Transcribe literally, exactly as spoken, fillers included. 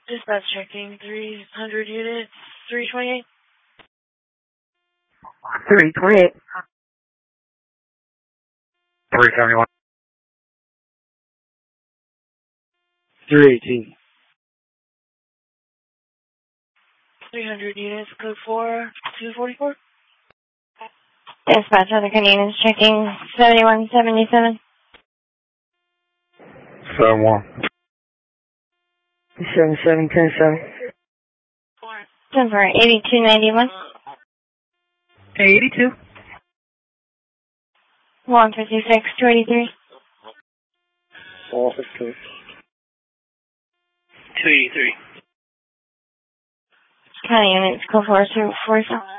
Dispatch checking three hundred units, three twenty-eight. three twenty-eight. three seventy-one. three eighteen. three hundred units, code four, two forty-four. Dispatch, other Canadians checking seventy-one seventy-seven. seven one. seven seven ten seven. Denver, eighty-two ninety-one. eighty-two. one fifty-six two eighty-three. four fifty-two. two eighty-three. County units, code four two forty-four.